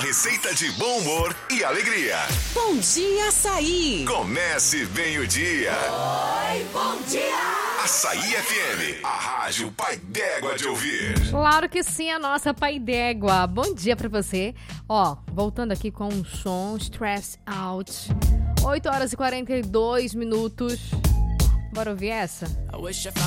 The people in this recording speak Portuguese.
receita de bom humor e alegria. Bom dia, Açaí. Comece bem o dia. Oi, bom dia. Açaí FM, a rádio pai d'égua de ouvir. Claro que sim, a nossa pai d'égua. Bom dia pra você. Ó, voltando aqui com um som Stress Out. 8 horas e 42 minutos. Bora ouvir essa?